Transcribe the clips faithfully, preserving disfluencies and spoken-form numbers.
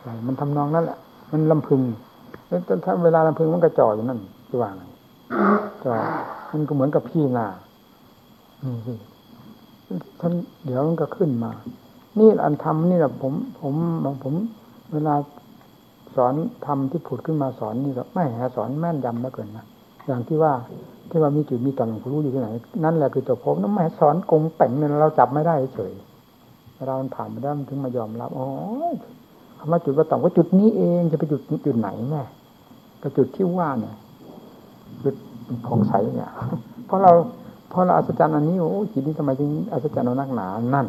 มันทำนองนั้นแหละมันลำพึงแล้วถ้าเวลาลำพึงมันก็จ่ออยู่นั่นจะว่าไงจ่อมันก็เหมือนกับพี่นานี่สิท่านเดี๋ยวมันก็ขึ้นมานี่อันทำนี่แหละผมผมผมเวลาสอนทำที่ผุดขึ้นมาสอนนี่ก็ไม่หาสอนแม่นยำเหลือเกินนะอย่างที่ว่าที่ว่ามีจุดมีต่อมของรู้อยู่ที่ไหนนั่นแหละคือตัวผมนั่นไม่สอนกงแต่งเนี่ยเราจับไม่ได้เฉยเรามันผ่านมาได้มันถึงมายอมรับอ๋อคำว่าจุดว่าต่อมก็จุดนี้เองจะไปจุดจุดไหนแม่ก็จุดที่ว่าเนี่ยจุดผ่องใสเนี่ยเพราะเราเพราะเราอัศจรรย์อันนี้โอ้จิตนี้ทำไมถึงอัศจรรย์เอานักหนานั่น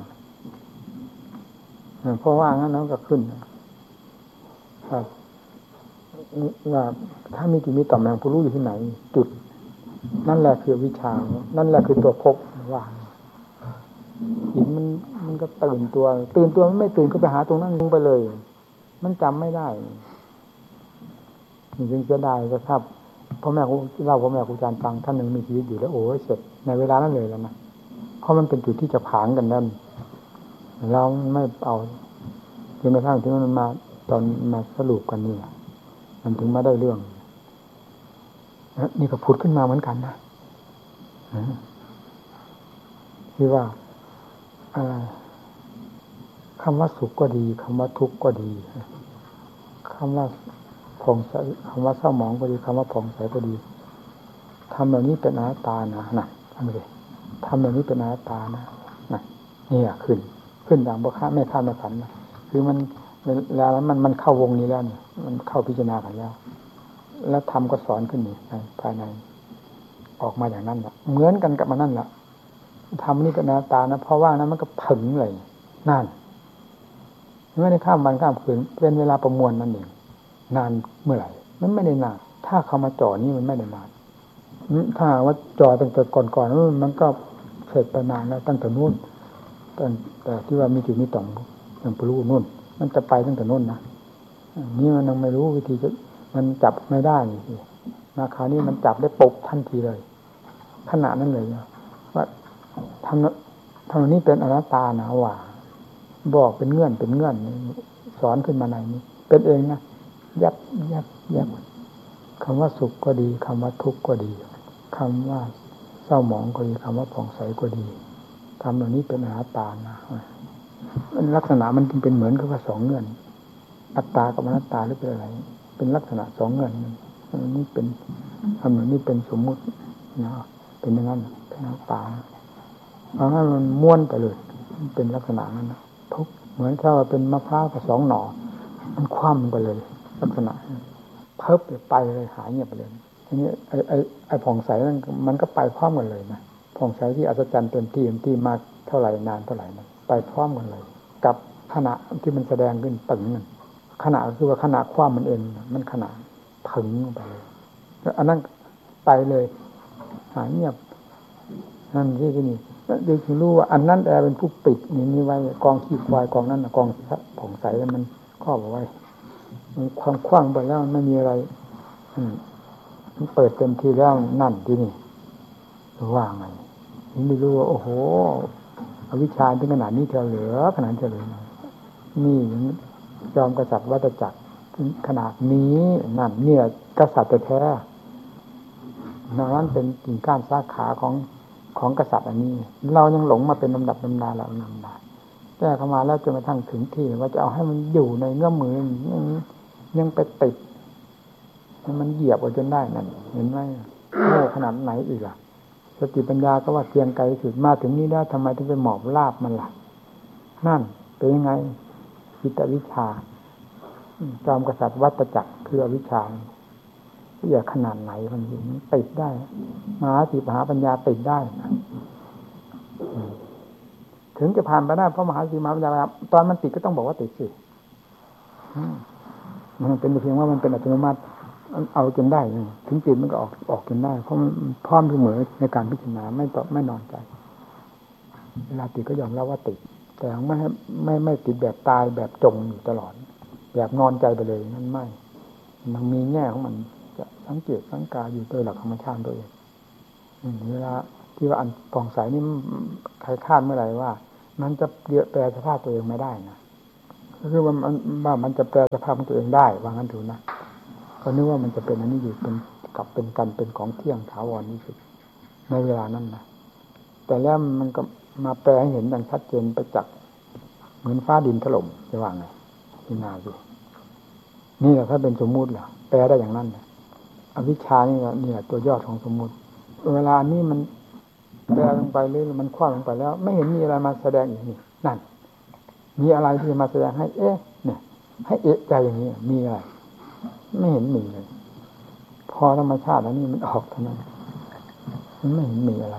เพราะว่างั้นแล้วก็ขึ้นครับว่าถ้ามีจุดมีต่อมแห่งผู้รู้อยู่ที่ไหนจุดนั่นแหละคือวิชานั่นแหละคือตัวพบว่าจิตมันมันก็ตื่นตัวตื่นตัวมันไม่ตื่นก็ไปหาตรงนั้นลงไปเลยมันจำไม่ได้จึงเสียดายก็ครับพ่อแม่ครูเล่าพ่อแม่ครูอาจารย์ฟังท่านหนึ่งมีชีวิตอยู่แล้วโอ้ยเสร็จในเวลานั้นเลยแล้วนะเพราะมันเป็นจุดที่จะผางกันนั่นเราไม่เอาจนกระทั่งที่มันมาตอนมาสรุปกันนี่มันถึงมาได้เรื่องนี่ก็พูดขึ้นมาเหมือนกันนะที่ว่าอะไรคำว่าสุขก็ดีคำว่าทุกข์ก็ดีคำว่าผ่องใสคำว่าเศร้าหมองก็ดีคำว่าผ่องใสก็ดีทำแบบนี้เป็นอนัตตานะนะทำเลยทำแบบนี้เป็นอนัตตานะนะนี่อ่ะขึ้นขึ้นอย่างบ่ค้าไม่ค้าไม่ฝันนะคือมันแล้วมันมันเข้าวงนี้แล้วเนี่ยมันเข้าพิจารณากันแล้วแล้วทำก็สอนขึ้นนี่ภายในออกมาอย่างนั้นแหละเหมือนกันกับมันนั่นแหละทำนี่เป็นอนัตตานะเพราะว่านั้นมันก็ผึ่งเลยนั่นไม่ได้ข้ามวันข้ามคืนเป็นเวลาประมวลนั่นเองนานเมื่อไหร่มันไม่ได้นานถ้าเขามาจ่อนี่มันไม่ได้นานถ้าว่าจ่อตั้งแต่ก่อนๆมันก็เสร็จไปนานแล้วตั้งแต่นู้นแต่ที่ว่ามีจุดมีต่อมอย่างปรู้นู่นมันจะไปตั้งแต่นู้นนะนี่มันยังไม่รู้วิธีจะมันจับไม่ได้นี่ราคานี้มันจับได้ปุ๊บทันทีเลยขณะนั้นเลยว่าทำทำนี้เป็นอนัตตานะว่าบอกเป็นเงื่อนเป็นเงื่อนสอนขึ้นมาในนี้เป็นเองนะยับยับยับคำว่าสุขก็ดีคำว่าทุกข์ก็ดีคำว่าเศร้าหมองก็ดีคำว่าผ่องใสก็ดีทำเหล่านี้เป็นอนัตตานะลักษณะมันจึงเป็นเหมือนกับว่าสองเงื่อนอัตตากับอนัตตาหรือเป็นอะไรเป็นลักษณะสองเงื่อนนี่เป็นทำเหล่านี้เป็นสมมุตินะเป็นอย่างนั้นเป็นอนัตตาเพราะงั้นมันม้วนไปเลยเป็นลักษณะนั้นนะทุกเหมือนถ้าว่าเป็นมะพร้าวกับสองหน่อมันคว่ำไปเลยลักษณะเพิบไปเลยหายเงียบไปเลยทีนี้ไอ้ไอ้ไอ้ผ่องใสนั่นมันก็ไปพร้อมกันเลยนะผ่องใสที่อัศจรรย์เต็มที่เต็มที่มากเท่าไหร่นานเท่าไหร่มันไปพร้อมกันเลยกับขณะที่มันแสดงขึ้นตึงนั่นขณะคือว่าขณะคว่ำมันเองมันขณะถึงไปเลยอันนั้นไปเลยหายเงียบนั่นที่ที่นี่ดูถึงรู้ว่าอันนั้นแอร์เป็นผู้ปิดนี่นี่ไว้กองขี้ควายกองนั้นกองผ่องใสแล้วมันครอบเอาไว้มันความคว่ำไปแล้วมันไม่มีอะไรมันเปิดเต็มทีแล้วนั่นที่นี่ว่าไงนี่ไม่รู้ว่าโอ้โหอวิชชาถึงขนาดนี้เท่าเหลือขนาดเท่าเหลือนี่จอมกษัตริย์วัฏจักรถึงขนาดนี้นั่นเนี่ยกษัตริย์แท้นั้นเป็นกิ่งก้านสาขาของของกษัตริย์อันนี้เรายังหลงมาเป็นลำดับลำดาเราลำดาแก้เข้ามาแล้วจนกระทั่งถึงที่ว่าจะเอาให้มันอยู่ในเงื้อมมือยังยังไปติดมันเหยียบเอาจนได้นั่นเห็นไหมโง่ขนาดไหนอีกล่ะสติปัญญาก็ว่าเพียงไกลสุดมาถึงนี้แล้วทำไมถึงไปหมอบราบมันล่ะนั่นเป็นยังไงจิตวิชาจอมกษัตริย์วัฏจักรคืออวิชชาเยอะขนาดไหนมันถึงติดได้มหาสติมหาปัญญาติดได้ถึงจะผ่านไปได้เพราะมหาสติมหาปัญญาตอนมันติดก็ต้องบอกว่าติดสิมันเป็นเพียงว่ามันเป็นอัตโนมัติเอาจนได้ถึงจิตมันก็ออกออกจนได้เพราะมันพร้อมเสมอในการพิจารณาไม่ต่อไม่นอนใจเวลาติดก็ยอมรับว่าติดแต่ไม่ไม่ไม่ติดแบบตายแบบจมอยู่ตลอดแบบนอนใจไปเลยนั่นไม่มันมีแง่ของมันจะสังเกตสังกาอยู่โดยหลักธรรมชาติตัวเองเวลาที่ว่าอันผ่องใสนี่ใครคาดเมื่อไหร่ว่ามันจะเดียแปลสภาพตัวเองไม่ได้นะคือว่ามันว่ามันจะแปลสภาพของตัวเองได้ว่างั้นถูกนะก็นึกว่ามันจะเป็นอันนี้อยู่เป็นกับเป็นกันเป็นของเที่ยงถาวรนี่สุดในเวลานั้นนะแต่แล้วมันก็มาแปลให้เห็นอย่างชัดเจนประจักษ์เหมือนฟ้าดินถล่มจะว่าไงพิจารณาดูนี่แหละถ้าเป็นสมมุติเหรอแปลได้อย่างนั้นนะอวิชชานี่แหละนี่แหละตัวยอดของสมมุติเวลานี้มันแปลลงไปเรื่อยมันคว้าลงไปแล้วไม่เห็นมีอะไรมาแสดงอย่างนี้นั่นมีอะไรที่จะมาแสดงให้เอ๊ะเนี่ยให้เอ๊ะใจอย่างนี้มีอะไรไม่เห็นมีเลยพอธรรมชาติแล้วนี่มันออกเท่านั้นมันไม่เห็นมีอะไร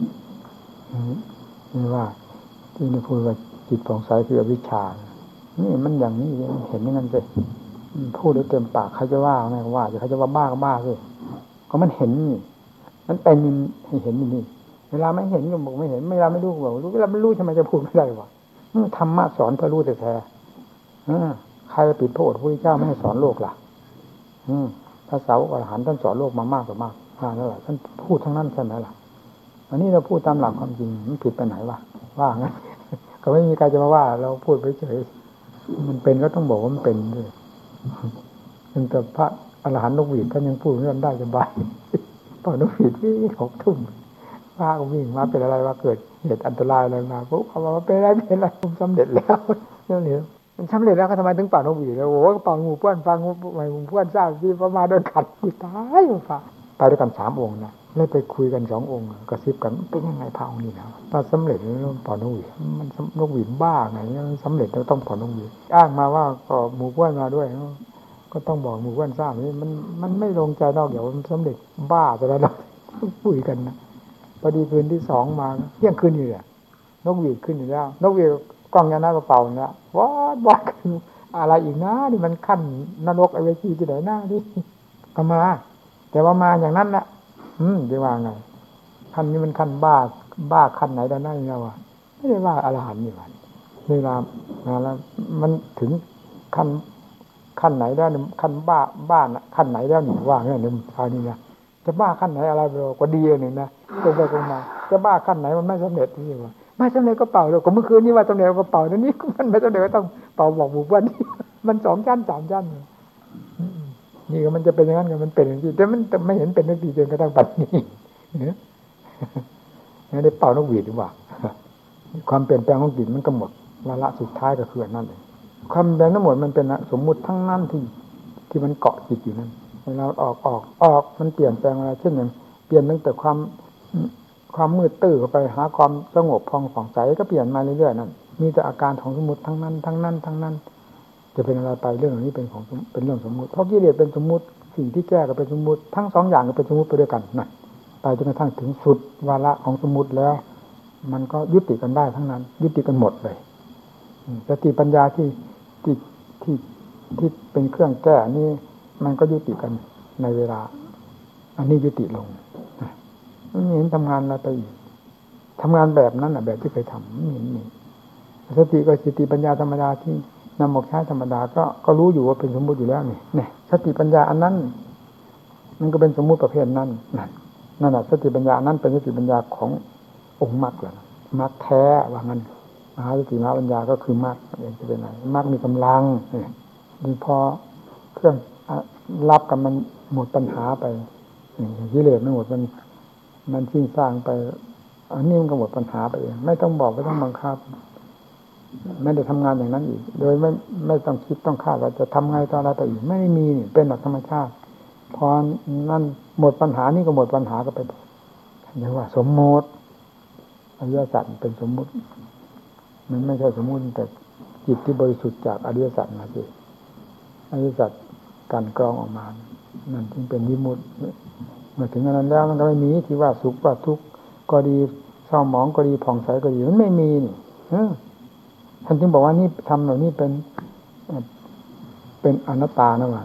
นี่ว่าที่นี่พูดว่าจิตผ่องใสคืออวิชชานี่มันอย่างนี้เห็นอย่างนั้นเลยพูดได้เต็มปากใครจะว่าไงว่าจะใครจะว่าบ้าก็บ้าเลยก็มันเห็นนี่มันเป็นให้เห็นนี่นี่เวลาไม่เห็นก็บอกไม่เห็นเวลาไม่รู้ก็บอกรู้เวลาไม่รู้ทำไมจะพูดไม่ได้วะธรรมะสอนเพื่อรู้แต่แท้ใครปิดพระโอษฐ์พระพุทธเจ้าไม่ให้สอนโลกล่ะพระสาวกอรหันต์ท่านสอนโลกมามากกว่ามากนั่นแหละท่านพูดทั้งนั้นใช่ไหมล่ะอันนี้เราพูดตามหลักความจริงมันผิดไปไหนวะว่างั้นก็ไม่มีใครจะมาว่าเราพูดไปเฉยมันเป็นก็ต้องบอกว่ามันเป็นด้วยถึงแต่พระอรหันต์นกหวีดท่านยังพูดเรื่องได้สบายตอนนกหวีดที่หกทุ่มป้าก็วิ่งมาเป็นอะไรว่าเกิดเหตุอันตรายอะไรมาปุ๊บเขาบอกว่าเป็นอะไรเป็นอะไรผมสำเร็จแล้วนี่เหรอมันสำเร็จแล้วก็ทำไมถึงเป่านกหวีดแล้วโอ้โหเป่าหมู่เพื่อนฟังหมู่เพื่อนทราบที่พระมาโดนขัดกูตายฟ้าไปด้วยกันสามองค์นะแล้วไปคุยกันสององค์กระซิบกันเป็นยังไงพระองค์นี้นะถ้าสำเร็จแล้วเป่านกหวีดมันนกหวีดบ้าไงมันสำเร็จแล้วต้องเป่านกหวีดอ้างมาว่าก็หมู่เพื่อนมาด้วยก็ต้องบอกหมู่เพื่อนทราบนี่มันมันไม่ลงใจนอกเดี๋ยวมันสำเร็จบ้าแต่ละเราคุยกันนะพอดีคืนที่สองมาเที่ยงคืนอยู่เนี่ยนกหวีดขึ้นอยู่แล้วนกหวีดกล้องยาหน้ากระเป๋าเนี่ยวอดวอดอะไรอีกนะนี่มันขั้นนรกไอเวทีที่ไหนหน้าที่ก็มาแต่ว่ามาอย่างนั้นแหละอืมจะว่าไงขั้นนี้มันขั้นบ้าบ้าขั้นไหนด้านหน้านี่วะไม่ได้ว่าอรหันต์นี่หว่าเวลามาแล้วมันถึงขั้นขั้นไหนแล้วขั้นบ้าบ้านขั้นไหนแล้วนี่ว่าเนี่ยเนี่ยคราวนี้นะจะบ้าขั้นไหนอะไรไปก็ดีหนึ่งนะตรงไปตรงมาจะบ้าขั้นไหนมันไม่สำเร็จที่ว่าไม่สำเร็จก็เป่าเลยก็เมื่อคืนนี้ว่าสำเร็จก็เป่าแล้วนี่มันไม่สำเร็จก็ต้องเป่าบอกบุกวันนี้มันสองชั้นสามชั้นนี่ก็มันจะเป็นอย่างนั้นกันมันเป็นอย่างนี้แต่มันไม่เห็นเป็นนักดีจนกระทั่งปัจจุบันเนี่ยนี่ได้เป่านกหวีดหรือเปล่าความเปลี่ยนแปลงของจิตมันก็หมดวาระสุดท้ายก็คือนั่นเองความแปลงทั้งหมดมันเป็นสมมุติทั้งนั้นที่ที่มันเกาะจิตอยู่นั่นเวลาออกออกออกมันเปลี่ยนแปลงอะไรเช่นอย่างเปลี่ยนตั้งแต่ความความมืดตื้อเข้าไปหาความสงบพองผ่องใสก็เปลี่ยนมาเรื่อยๆนั่นมีแต่อาการของสมมุติทั้งนั้นทั้งนั้นทั้งนั้นจะเป็นอะไรไปเรื่องเหล่านี้เป็นของเป็นเรื่องสมมุติเพราะกิเลสเป็นสมมุติสิ่งที่แก้ก็เป็นสมมุติทั้งสองอย่างก็เป็นสมมุติไปด้วยกันนั่นไปจนกระทั่งถึงสุดวาระของสมมุติแล้วมันก็ยุติกันได้ทั้งนั้นยุติกันหมดเลยสติปัญญาที่ที่ที่ที่เป็นเครื่องแก้นี่มันก็ยุติกันในเวลาอันนี้ยุติลงไม่เห็นทำงานอะไรไปอีกทำงานแบบนั้นอ่ะแบบที่เคยทำไม่เห็นมีสติกับสติปัญญาธรรมดาที่นำออกใช้ธรรมดาก็ก็รู้อยู่ว่าเป็นสมมุติอยู่แล้วนี่เนี่ยสติปัญญาอันนั้นมันก็เป็นสมมุติประเภทนั้นนั่นนั่นแหละสติปัญญานั้นเป็นสติปัญญาขององค์มรรคแหละมรรคแท้ว่างั้นมหาสติมหาปัญญาก็คือมรรคเองจะเป็นไงมรรคมีกำลังเนี่ยดีพอเครื่องรับกับมันหมดปัญหาไปกิเลสไม่หมดมันมันสิ้นสร้างไปอันนี้มันก็หมดปัญหาไปเองไม่ต้องบอกไม่ต้องบังคับไม่ได้ทำงานอย่างนั้นอีกโดยไม่ไม่ต้องคิดต้องคาดว่าจะทำไงต่ออะไรไปอีกไม่มีนี่เป็นหลักธรรมชาติพอนั่นหมดปัญหานี่ก็หมดปัญหาก็ไปเรียกว่าสมมติอริยสัจเป็นสมมุติมันไม่ใช่สมมุติแต่จิตที่บริสุทธิ์จากอริยสัจมาสิอริยสัจการกรองออกมานั่นจึงเป็นวิมุตติเมื่อถึงอันนั้นแล้วมันก็ไม่มีที่ว่าสุขว่าทุกข์ก็ดีเศร้าหมองก็ดีผ่องใสก็ดีมันไม่มีนี่ท่านจึงบอกว่านี่ทำเหล่านี้เป็นเป็นอนัตตานะว่า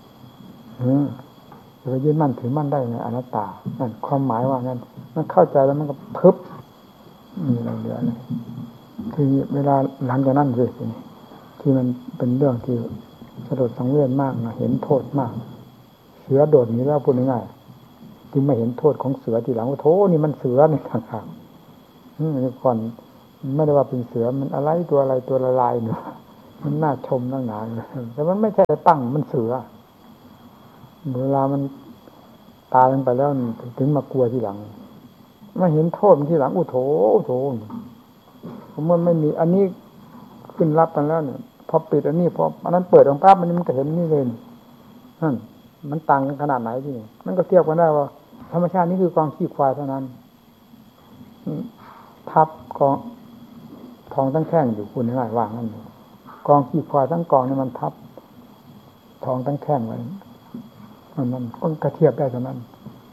จะไปยึดมั่นถือมั่นได้ไงอนัตตานั่นความหมายว่างั้นมันเข้าใจแล้วมันก็พึบมีอะไรเหลือเลยคือเวลาหลังจากนั้นสิที่มันเป็นเรื่องที่สลดสังเวชมากนะเห็นโทษมากเสือโดดนี้แล้วพูดง่ายๆจึงไม่เห็นโทษของเสือทีหลังว่าโธ่นี่มันเสือในทางหางก่อนไม่ได้ว่าเป็นเสือมันอะไรตัวอะไรตัวละลายเนาะมันน่าชมน่าหนาเลยแต่มันไม่ใช่ปั้งมันเสือเวลามันตายลงไปแล้วถึงมากลัวทีหลังมาเห็นโทษทีหลังอุโถอุโถผมว่าไม่มีอันนี้ขึ้นรับกันแล้วเนี่ยพอปิดอันนี้พออันนั้นเปิดของภาพมันมันก็เห็นนี่เลยนั่นมันต่างกันขนาดไหนที่นี่มันก็เทียบกันได้ว่าธรรมชาตินี่คือกองขี้ควายเท่านั้นทับกองทองตั้งแท่งอยู่คุณง่ายๆว่างนั่นกองขี้ควายทั้งกองนี่มันทับทองตั้งแท่งไว้มันมันก็กระเทียบได้เท่านั้น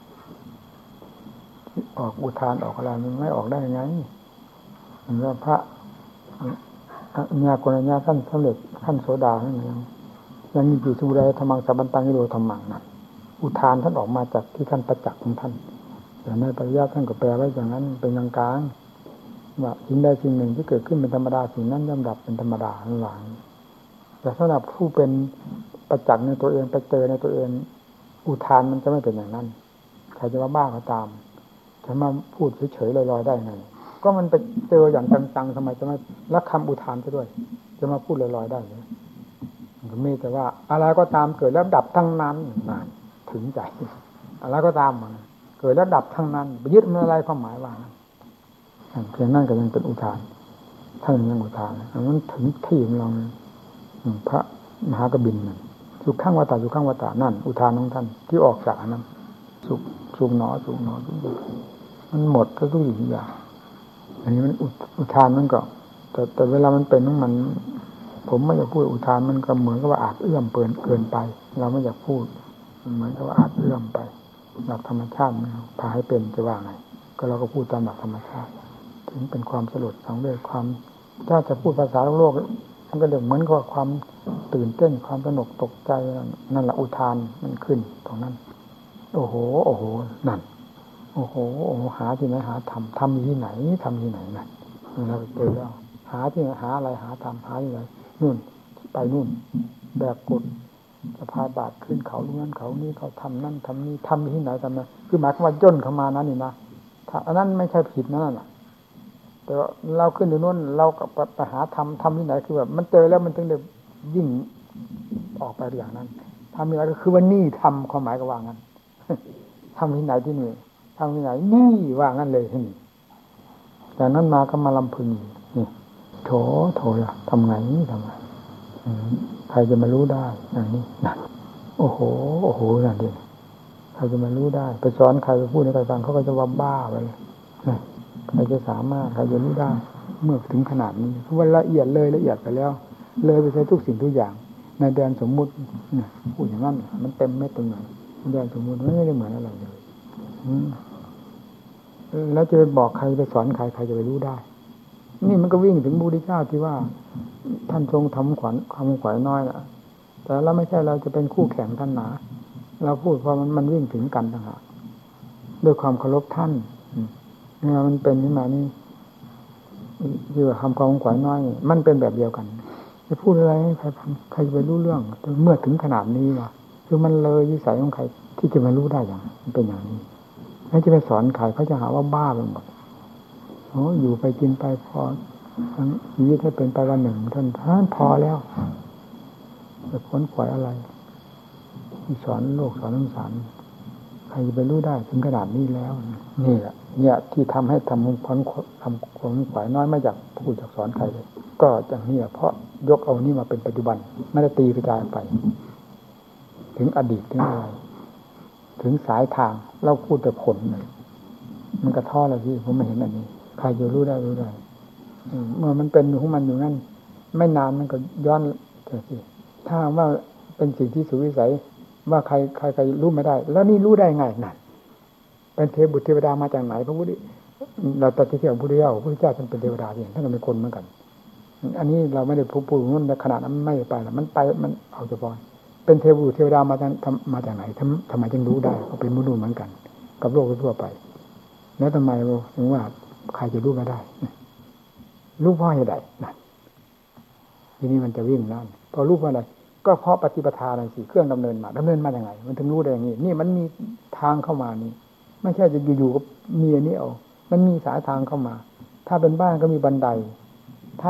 ออกอุทานออกอะไรมันไม่ออกได้ยังไงเหมือนว่าพระญาโกณญาท่านสำเร็จขั้นโสดานั่นเองยังมีอยู่สุไรธรรมังสัมปันตังนิโรธรรมังนั่นอุทานท่านออกมาจากที่ท่านประจักษ์ของท่านแต่ในปริยัติท่านก็แปลไว้อย่างนั้นเป็นกลางๆว่าสิ่งใดสิ่งหนึ่งที่เกิดขึ้นเป็นธรรมดาสิ่งนั้นย่อมดับเป็นธรรมดาหลังแต่สำหรับผู้เป็นประจักษ์ในตัวเองไปเจอในตัวเองอุทานมันจะไม่เป็นอย่างนั้นใครจะว่าบ้าก็ตามจะมาพูดเฉยๆลอยๆได้ไงก็มันไปเจออย่างจังๆทำไมจะไม่รักคำอุทานซะด้วยจะมาพูดลอยๆได้เลยมันมีแต่ว่าอะไรก็ตามเกิดแล้วดับทั้งนั้นนั่นถึงใจอะไรก็ตามมันเกิดแล้วดับทั้งนั้นไปยึดมันอะไรความหมายว่าเพียงนั้นก็ยังเป็นอุทานท่านยังอุทานมันถึงที่ของเราพระมหากบิณฑสุขข้างวัตตะสุขข้างวัตตะนั่นอุทานของท่านที่ออกจากนั้นสุขสุขหนอสุขหนอสุขมันหมดก็ทุกอย่างอย่างอันนี้มันอุทานมันก็แต่แต่เวลามันเป็นของมันผมไม่อยากพูดอุทานมันก็เหมือนกับว่าอาจเอื้อมเกินเกินไปเราไม่อยากพูดเหมือนกับว่าอาจเอื้อมไปหลักธรรมชาติมันพาให้เป็นจะว่าไงก็เราก็พูดตามหลักธรรมชาติถึงเป็นความสลดสังเวชความถ้าจะพูดภาษาโลกมันก็เรียกเหมือนกับความตื่นเต้นความสนุกตกใจนั่นแหละอุทานมันขึ้นตรงนั้นโอ้โหโอ้โหนั่นโอ้โหโอ้โหหาที่ไหนหาทำทำที่ไหนทำที่ไหนนั่นเราเจอแล้วหาที่ไหนหาอะไรหาทำหาที่ไหนนู่นไปนู่นแบบกดสะพายบาทขึ้นเขาตรงนั้นเขานี่เขาทำนั่นทำนี่ทำที่ไหนทำนะคือหมายความว่าย่นเข้ามานั้นนี่นะอันนั้นไม่ใช่ผิดนั่นแหละแต่เราขึ้นอยู่นู่นเรากับไปหาทำทำที่ไหนคือแบบมันเจอแล้วมันถึงได้ยิ่งออกไปอย่างนั้นทำที่ไหนก็คือว่านี่ทำความหมายก็ว่างั้นทำที่ไหนที่นี่ทำที่ไหนนี่ว่างั้นเลยที่นี่จากนั้นมาก็มาลำพึงนี่โถโถล่ะทำไงทำไงใครจะมารู้ได้อย่างนี้นั่นโอ้โหโอ้โหนั่นดิใครจะมารู้ได้ไปสอนใครไปพูดให้ใครฟังเขาก็จะว่าบ้าไปเลยใครจะสามารถใครจะรู้ได้เมื่อถึงขนาดนี้เพราะว่าละเอียดเลยละเอียดไปแล้วเลยไปใช้ทุกสิ่งทุกอย่างในแดนสมมุติพูดอย่างนั้นมันเต็มไม่เต็มหน่อยแดนสมมุติไม่ได้เหมือนอะไรเลยแล้วจะไปบอกใครไปสอนใครใครจะไปรู้ได้นี่มันก็วิ่งถึงพระพุทธเจ้าที่ว่าท่านทรงทำขวัญความขวัญน้อยนะแต่เราไม่ใช่เราจะเป็นคู่แข่งท่านหนาเราพูดเพราะมันมันวิ่งถึงกันต่างหากด้วยความเคารพท่านเนี่ยมันเป็นขึ้นมานี่ที่ว่าคำความขวัญน้อยมันเป็นแบบเดียวกันจะพูดอะไรให้ใครฟังใครจะไปรู้เรื่องเมื่อถึงขนาดนี้ว่ะคือมันเลยวิสัยของใครที่จะมารู้ได้อย่างมันเป็นอย่างนี้ไม่จะไปสอนใครเขาจะหาว่าบ้าไปหมดโอ้อยู่ไปกินไปพอชีวิตให้เป็นไปวันหนึ่งท่านท่านพอแล้วจะพ้นขวายอะไรสอนโลกสอนสงสารใครจะไปรู้ได้ถึงขนาดนี้แล้วนี่แหละเนี่ยที่ทำให้ทำพ้นทำความขวายน้อยไม่อยากพูดจากสอนใครเลยก็อย่างนี้เพราะยกเอานี่มาเป็นปัจจุบันไม่ได้ตีกระจายไปถึงอดีตถึงอะไรถึงสายทางเราพูดแต่ผลเลยมันกระท้อเลยพี่ผมไม่เห็นอันนี้ใครจะรู้ได้รู้ได้เมื่อมันเป็นของมันอยู่นั่นไม่นานมันก็ย้อนเกิดสิถ้าว่าเป็นสิ่งที่สุดวิสัยว่าใครใครใครรู้ไม่ได้แล้วนี่รู้ได้ไงนั่นเป็นเทพบุตรเทวดามาจากไหนพระพุทธเราตัดที่เที่ยวพุทธเจ้าพุทธเจ้าท่านเป็นเทวดาเองท่านก็เป็นคนเหมือนกันอันนี้เราไม่ได้พูดพูดนู่นในขนาดนั้นไม่ไปมันไปมันเอาเฉพาะเป็นเทพบุตรเทวดามาจากมาจากไหนทำทำไมจึงรู้ได้เขาเป็นมนุษย์เหมือนกันกับโลกทั่วไปแล้วทำไมเราถึงว่าใครจะรู้ไม่ได้รู้เพราะเหตุใดนั่นทีนี้มันจะวิ่งนั่นพอรู้เพราะอะไรก็เพราะปฏิปทาอะไรสิเครื่องดำเนินมาดำเนินมาอย่างไรมันถึงรู้ได้อย่างนี้นี่มันมีทางเข้ามานี่ไม่ใช่จะอยู่ๆก็มีอันนี้เอามันมีสายทางเข้ามาถ้าเป็นบ้านก็มีบันไดถ้า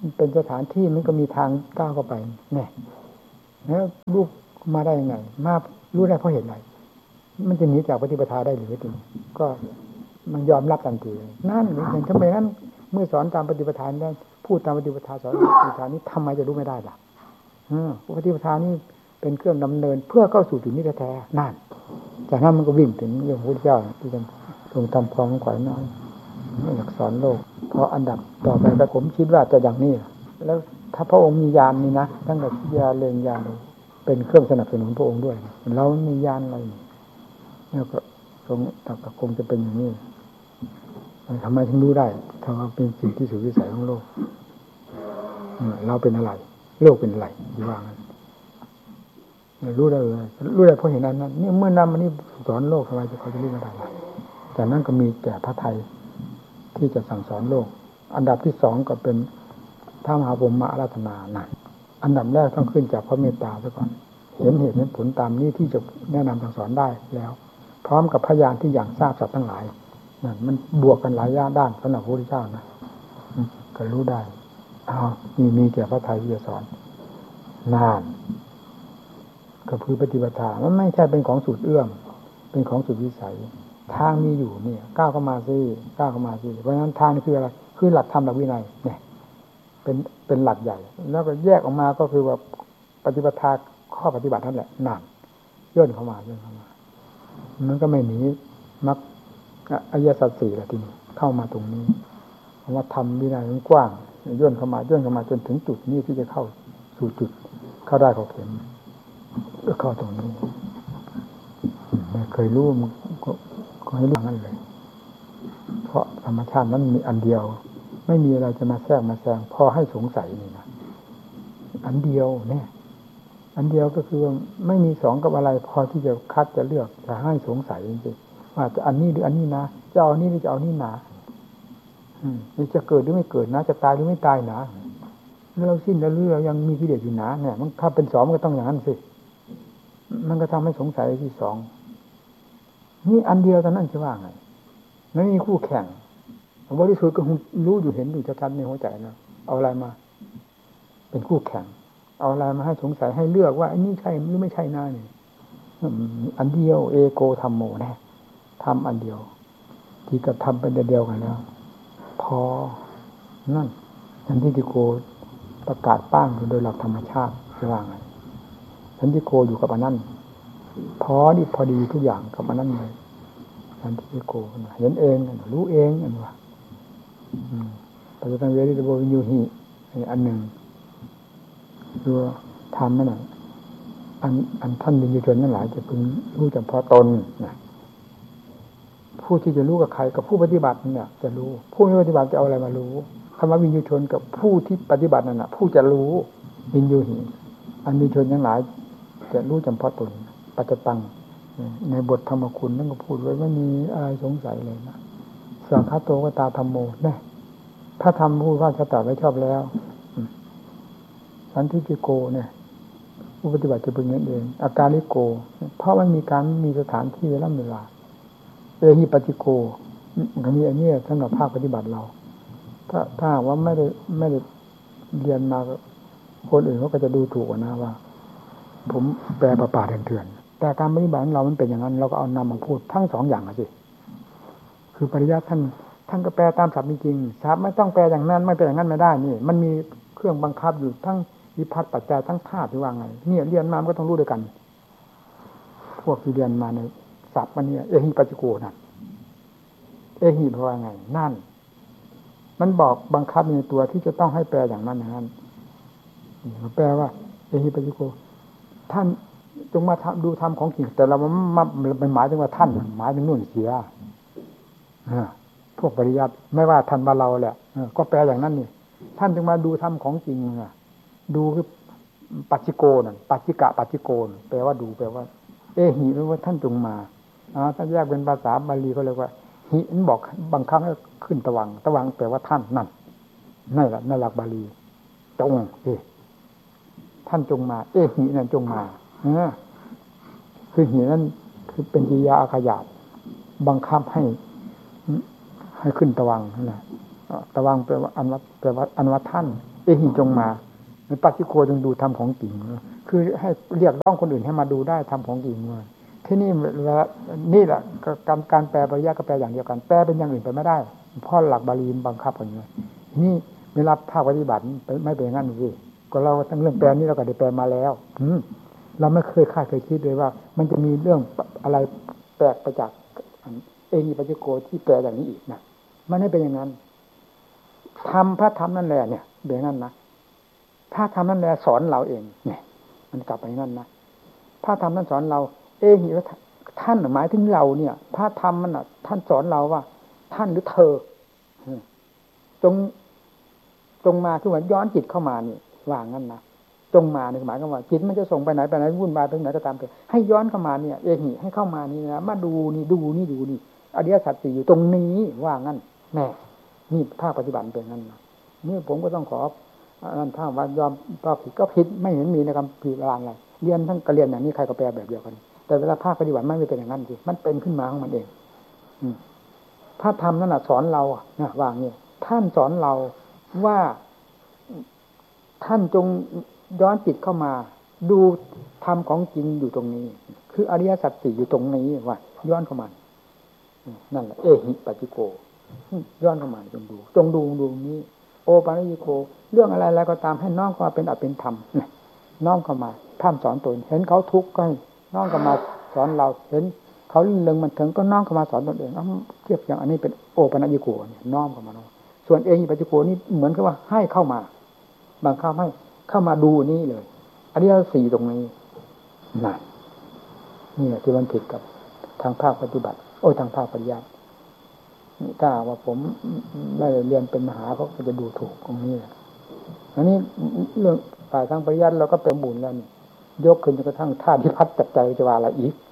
เป็นสถานที่มันก็มีทางก้าวเข้าไปเนี่ยแล้วลูกมาได้ยังไงมารู้ได้เพราะเหตุอะไรมันจะหนีจากปฏิปทาได้หรือจริงก็มันยอมรับทันทีนั่นอย่างทำไมนั้นเมื่อสอนตามปฏิปทานแล้วพูดตามปฏิปทาสอนปฏิปทานนี้ทำไมจะรู้ไม่ได้ล่ะปฏิปทานี้เป็นเครื่องดำเนินเพื่อเข้าสู่จุดนี้แท้ๆนั่นจากนั้นมันก็วิ่งถึงเรื่องพระพุทธเจ้าที่จะทรงทำความขวัญน้อยไม่อยากสอนโลกเพราะอันดับต่อไปแต่ผมคิดว่าจะอย่างนี้แล้วถ้าพระองค์มีญาณนี่นะตั้งแต่ญาณเลงญาณเป็นเครื่องสนับสนุนพระองค์ด้วยเรามีญาณอะไรแล้วก็ตรงแต่คงจะเป็นอย่างนี้ทำไมถึงรู้ได้ทำไมเป็นสิ่งที่สุดวิสัยของโลกเราเป็นอะไรโลกเป็นอะไรอยู่ว่างั้นรู้ได้เลยรู้ได้เพราะเห็นนั้นนี่เมื่อนำมันนี่สอนโลกทำไมจะเขาจะรู้ไม่ได้จากนั้นก็มีแก่พระไทยที่จะสั่งสอนโลกอันดับที่สองก็เป็นพระมหาพรหมอาราธนานะอันดับแรกต้องขึ้นจากพระเมตตาซะก่อนเห็นเหตุเห็นผลตามนี้ที่จะแนะนำสั่งสอนได้แล้วพร้อมกับพยานที่อย่างทราบสัตว์ทั้งหลายนั่นมันบวกกันหลายด้านสำหรับพระพุทธเจ้านะก็รู้ได้อ้าวมีมีแก่พระไทยที่จะสอนนานก็คือปฏิบัติธรรมมันไม่ใช่เป็นของสุดเอื้อมเป็นของสุดวิสัยทางมีอยู่เนี่ยก้าวเข้ามาสิก้าวเข้ามาสิเพราะฉะนั้นทางนี่คืออะไรคือหลักธรรมหลักวินัยเนี่ยเป็นเป็นหลักใหญ่แล้วก็แยกออกมาก็คือว่าปฏิบัติข้อปฏิบัตินั่นแหละนั่นย่นเข้ามาย่นเข้ามามันก็ไม่หนีมรรคอริยสัจสี่ละทีนี้เข้ามาตรงนี้เพราะว่าธรรมวินัยมันกว้างย่นเข้ามาย่นเข้ามาจนถึงจุดนี้ที่จะเข้าสู่จุดเข้าได้เข้าเข็มก็เข้าตรงนี้ไม่เคยรู้มันก็ให้รู้งั้นเลยเพราะธรรมชาตินั้นมีอันเดียวไม่มีอะไรจะมาแทรกมาแซงพอให้สงสัยนี่นะอันเดียวเนี่ยอันเดียวก็คือไม่มีสองกับอะไรพอที่จะคัดจะเลือกจะให้สงสัยจริงๆว่าจะอันนี้หรืออันนี้นะจะเอานี่หรือจะเอานี่นะอืมนี่จะเกิดหรือไม่เกิดนะจะตายหรือไม่ตายนะเราสิ้นแล้วเรื่องยังมีกิเลสอยู่นะเนี่ยมันถ้าเป็นสองมันก็ต้องอย่างนั้นสิมันก็ทำให้สงสัยที่สองนี่อันเดียวแต่นั่นจะว่าไงไม่มีคู่แข่งบริสุทธิ์ก็รู้อยู่เห็นอยู่ชัดๆในหัวใจนะเอาอะไรมาเป็นคู่แข่งเอาอะไรมาให้สงสัยให้เลือกว่าอันนี้ใช่หรือไม่ใช่หน้านี่อันเดียวเอโกธัมโมแน่ทำอันเดียวที่กระทำเป็นเดียวกันแล้วพอนั่นสันติโกประกาศป้างโดยหลักธรรมชาติจะว่าไงสันติโกอยู่กับอันนั้นพอดีพอดีทุกอย่างกับอันนั้นเลยสันติโกเห็นเองรู้เองอันว่าปัจจุบันเวริตโบวิญญูหิอันหนึ่งดูทำนั่นแหละอันอันท่านวิญญูชนนั่นหลายจะพึงรู้เฉพาะตนนะผู้ที่จะรู้กับใครกับผู้ปฏิบัติเนี่ยจะรู้ผู้ไม่ปฏิบัติจะเอาอะไรมารู้คำว่าวิญญูชนกับผู้ที่ปฏิบัตินั่นน่ะผู้จะรู้วิญญูหิอันวิญญูชนทั้งหลายจะรู้เฉพาะตนปัจจตังในบทธรรมคุณนั่นก็พูดไว้ไม่มีอะไรสงสัยเลยนะสังฆโตวตาธรรมโมเนี่ยถ้าทำผู้ว่าสตาไว้ชอบแล้วสันทิโกเนี่ยผู้ปฏิบัติจะเป็นอย่างนั้นเองอาการลิโกเพราะมันมีการมีสถานที่เวลาเวลาเอหิปฏิโกอันนี้อันนี้สำหรับภาคปฏิบัติเราถ้าถ้าว่าไม่ได้ไม่ได้เรียนมาคนอื่นเขาก็จะดูถูกนะว่าผมแปลประปาเถื่อนๆแต่การปฏิบัติของเรามันเป็นอย่างนั้นเราก็เอานำมาพูดทั้งสองอย่างสิคือปริยัติท่านท่านก็แปลตามศัพท์จริงๆศัพท์ไม่ต้องแปลอย่างนั้นไม่เป็นอย่างนั้นไม่ได้นี่มันมีเครื่องบังคับอยู่ทั้งวิภัตปัจจัยทั้งธาตุที่ว่าไงเนี่ยเรียนมามันก็ต้องรู้ด้วยกันพวกที่เรียนมาในศัพท์มันเนี่ยเอหิปัจจิโกนั่นเอหิแปลว่าไงนั่นมันบอกบังคับในตัวที่จะต้องให้แปลอย่างนั้นอย่างนั้นแปลว่าเอหิปัจจิโกท่านจงมาดูธรรมของจริงแต่เราไม่หมายถึงว่าท่านหมายถึงนู่นเสียพวกปริยัติไม่ว่าท่านว่าเราแหละก็แปลอย่างนั้นนี่ท่านจึงมาดูธรรมของจริงดูคือปัจจิโกนั่นปัจจิกะปัจจิโกนแปลว่าดูแปลว่าเอหิแปลว่าท่านจงมาอ๋อถ้าแยกเป็นภาษาบาลีเขาเรียกว่าหินบอกบางครั้งให้ขึ้นตะวังตะวังแปลว่าท่านนั่นนั่นแหละในหลักบาลีจงเอท่านจงมาเอหินั่นจงมาเออคือหินั่นคือเป็นกิริยาอาขยาตบังคับให้ให้ขึ้นตะวังนั่นแหละตะวังแปลว่าอันวัแปลว่าอันว่าท่านเอหิจงมาปัจจิโกจงดูธรรมของจริงคือให้เรียกร้องคนอื่นให้มาดูได้ธรรมของจริงว่าที่นี่นี่แหละการการแปลปริยัติก็แปลอย่างเดียวกันแปลเป็นอย่างอื่นไปไม่ได้เพราะหลักบาลีบังคับอย่างนี้นี่เวลาภาคปฏิบัติไม่เป็นงั้นสิก็เราตั้งเรื่องแปลนี้เราก็ได้แปลมาแล้วเราไม่เคยคาดเคยคิดเลยว่ามันจะมีเรื่องอะไรแปลกไปจากเอหิปัจจิโกที่แปลอย่างนี้อีกนะมันไม่เป็นอย่างนั้นธรรมพระธรรมนั่นแหละเนี่ยเป็นงั้นนะพระธรรมนั่นแหละสอนเราเองเนี่ยมันกลับไปนั่นนะพระธรรมนั่นสอนเราเอหิท่านหมายถึงเราเนี่ยพระธรรมมันน่ะท่านสอนเราว่าท่านหรือเธอจงจงมาคือว่าย้อนจิตเข้ามานี่ว่างั้นนะจงมาในหมายความว่าจิตมันจะส่งไปไหนไปไหนวุ่นวายไปไหนก็ตามเถอะให้ย้อนเข้ามาเนี่ยเอหิให้เข้ามานี่นะมาดูนี่ดูนี่ดูนี่อริยสัจสี่อยู่ตรงนี้ว่างั้นแน่นี่ภาคปฏิบัติเป็นงั้นนะนี่ผมก็ต้องขอนั่นถ้าว่ายอมก็ผิดก็ผิดไม่เห็นมีในคำพิจารณาอะไรเรียนทั้งกระเรียนอย่างนี้ใครก็แปลแบบเดียวกันแต่เวลาภาคปฏิบัติไม่เป็นอย่างนั้นสิมันเป็นขึ้นมาของมันเองพระธรรมนั่นน่ะสอนเรานะว่างี้ท่านสอนเราว่าท่านจงย้อนจิตเข้ามาดูธรรมของจริงอยู่ตรงนี้คืออริยสัจสี่อยู่ตรงนี้ว่าย้อนเข้ามานั่นแหละเอหิปัจจิโกย้อนเข้ามาจงดูจงดูดูนี้โอปัญญิโกเรื่องอะไรแล้วก็ตามให้น้อมเข้ามาเป็นอัตเป็นธรรมน้อมเข้ามาท่ามสอนตนเห็นเขาทุกข์ก็น้อมเข้ามาสอนเราเห็นเขาเรื่องมันถึงก็น้อมเข้ามาสอนตนเองเทียบอย่างอันนี้เป็นโอปัญญิโกเนี่ยน้อมเข้ามาส่วนเอหิปัจจิโกนี่เหมือนกับว่าให้เข้ามาบางครั้งให้เข้ามาดูนี่เลยอริยสัจสี่ตรงนี้นั่นนี่แหละที่มันผิดกับทางภาคปฏิบัติโอ้ยทางภาคปริยัติถ้าว่าผมไม่เรียนเป็นมหาเขาก็จะดูถูกตรงนี้แหละอันนี้เรื่องฝ่ายทางปริยัติเราก็เป็นบุญแล้วนี่ยกขึ้นจนกระทั่งธาตุที่พัดจับใจจะว่าอะไรอีก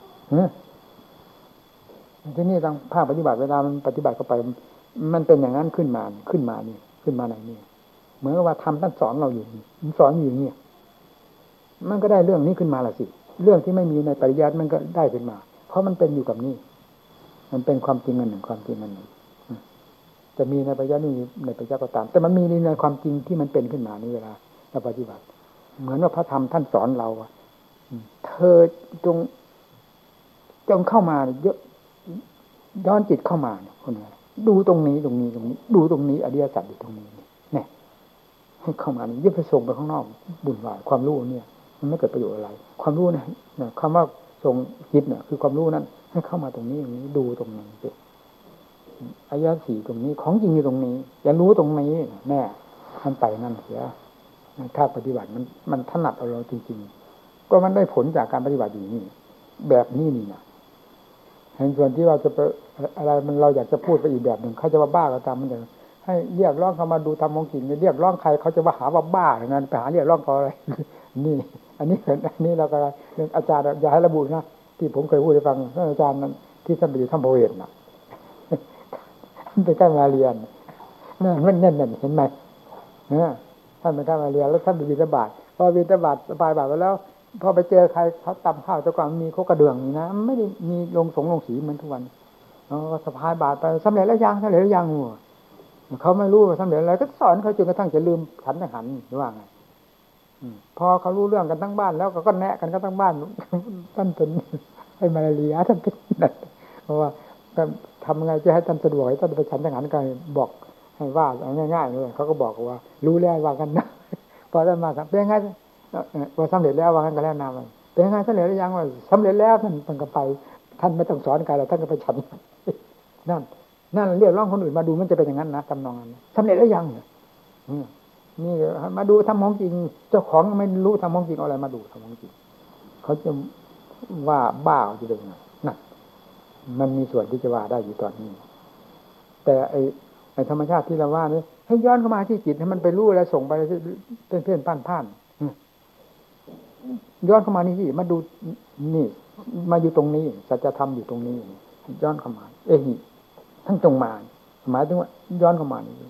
ที่นี่ทางภาคปฏิบัติเวลามันปฏิบัติเข้าไปมันเป็นอย่างนั้นขึ้นมาขึ้นมานี่ขึ้นมาไหนนี่เหมือนกับว่าทำท่านสอนเราอยู่มันสอนอยู่นี่มันก็ได้เรื่องนี้ขึ้นมาละสิเรื่องที่ไม่มีในปริยัติมันก็ได้ขึ้นมาเพราะมันเป็นอยู่กับนี่มันเป็นความจริงอันหนึ่งความจริงอันหนึ่งจะมีในปริยัตินี่ในปริยัติก็ตามแต่มันมีในความจริงที่มันเป็นขึ้นมาในเวลาเราปฏิบัติเหมือนว่าพระธรรมท่านสอนเราว่าเธอจงจงเข้ามาเยอะย้อนจิตเข้ามาคนนี้ดูตรงนี้ตรงนี้ตรงนี้ดูตรงนี้อริยสัจอยู่ตรงนี้เนี่ยให้เข้ามานี่ยึดไปส่งไปข้างนอกบุญวายความรู้เนี่ยมันไม่เกิดประโยชน์อะไรความรู้นะคำว่าส่งจิตเนี่ยคือความรู้นั้นให้เข้ามาตรงนี้ตรงนี้ดูตรงนี้สิอายะสี่ตรงนี้ของจริงอยู่ตรงนี้อย่ารู้ตรงนี้แน่ท่านไปนั่นเสียถ้าปฏิบัติมันมันถนัดเอาเราจริงๆก็มันได้ผลจากการปฏิบัติอย่างนี้แบบนี้นี่นะเห็นส่วนที่เราจะไปอะไรมันเราอยากจะพูดไปอีกแบบหนึ่งเขาจะว่าบ้าก็ตามมันเถอะให้เรียกร้องเขามาดูธรรมของจริงเรียกร้องใครเขาจะว่าหาว่าบ้าอย่างนั้นไปหาเรียกร้องเขาอะไรนี่อันนี้เห็นอันนี้เราก็อาจารย์อย่าให้ระบุนะที่ผมเคยพูดให้ฟังท่านอาจารย์นั้นที่ท่านไปอยู่ท่านโพเวตน่ะไปใกล้มาเรียนนั่นมันนั่นนั่นเห็นไหมเนี่ยท่านไปใกล้มาเรียนแล้วท่านไปบิณฑบาตพอบิณฑบาตสบายบาตไปแล้วพอไปเจอใครเขาตำข้าวแต่ก่อนมีโคกระเดื่องนี่นะไม่ได้มีลงสงลงสีเหมือนทุกวันอ๋อสะพายบาตไปสำเร็จแล้วยังสำเร็จแล้วยังหัวเขาไม่รู้ว่าสำเร็จอะไรก็สอนเขาจนกระทั่งจะลืมฉันอาหารหรือว่าไงพอเขารู้เรื่องกันทั้งบ้านแล้วก็แนะกันก็ทั้งบ้านท่านเป็นให้มาเรียท่านเป็นเพราะว่าทำไงจะให้ท่านสะดวกให้ท่านไปฉันอาหารกันบอกให้ว่าง่ายๆเลยเขาก็บอกว่ารู้แล้วว่ากันนะพอท่านมาครับเป็นไงว่าสำเร็จแล้วว่ากันก็แล้วนามเป็นไงสำเร็จหรือยังว่าสำเร็จแล้วท่านท่านก็ไปท่านไม่ต้องสอนกันแล้วท่านก็ไปฉันนั่นนั่นเรียกร้องคนอื่นมาดูมันจะเป็นอย่างนั้นนะทำนองนั้นสำเร็จแล้วยังนี่มาดูทำของจริงเจ้าของไม่รู้ทำของจริงเอาอะไรมาดูทำของจริงเขาจะว่าบ้าจะเป็นไงนั่นมันมีส่วนที่จะว่าได้อยู่ตอนนี้แต่ไอ้ไอ้ธรรมชาติที่เราว่านี่ให้ย้อนเข้ามาที่จิตให้มันไปรู้แล้วส่งไปเพื่อนเพื่อนผ่านผ่านย้อนเข้ามานี่สิมาดูนี่มาอยู่ตรงนี้สัจธรรมอยู่ตรงนี้ย้อนเข้ามาเอ้ยทั้งตรงมาหมายถึงว่าย้อนเข้ามานี่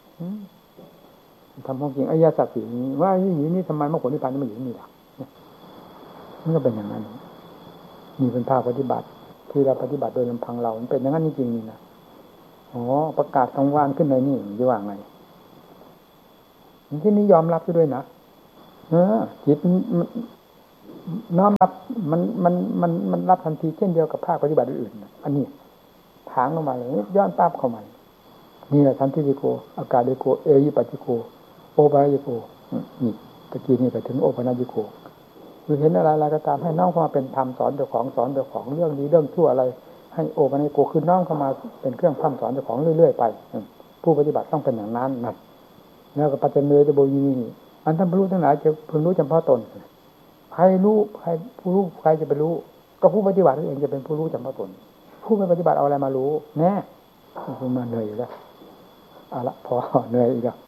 ทำของจริงอริยสัจสี่นี้ว่าอย่างนี้ทำไมมรรคผลนิพพานไม่อยู่นี่ล่ะมันก็เป็นอย่างนั้นนี่เป็นภาคปฏิบัติที่เราปฏิบัติโดยลำพังเรามันเป็นอย่างนั้นจริงๆนี่นะอ๋อประกาศกลางวานขึ้นในนี่จะว่าไงที่นี้ยอมรับด้วยนะเออจิตน้อมรับมันมันมันมันรับทันทีเช่นเดียวกับภาคปฏิบัติอื่นๆอันนี้ถางลงมาเลยย้อนตามเข้ามานี่แหละทันทีโกอากาศโกเอยิปัจิโกโอปายิโกนี่ตะกี้นี่ไปถึงโอปายิโกคือเห็นอะไรอะไรก็ตามให้น้อมเข้ามาเป็นธรรมสอนเจ้าของสอนเจ้าของเรื่องนี้เรื่องชั่วอะไรให้โอปายิโกคือน้อมเข้ามาเป็นเครื่องพร่ำสอนเจ้าของเรื่อยๆไปผู้ปฏิบัติต้องเป็นอย่างนั้นนะแล้วก็ปัจจัยเมตโบยีนี่อันท่านรู้ทั้งหลายจะพึงรู้เฉพาะตนใครรู้ใครผู้รู้ใครจะไปรู้ก็ผู้ปฏิบัติเองจะเป็นผู้รู้เฉพาะตนผู้ไม่ปฏิบัติเอาอะไรมารู้แน่คุณมาเหนื่อยอยู่แล้วเอาละพอเหนื่อยอีกแล้ว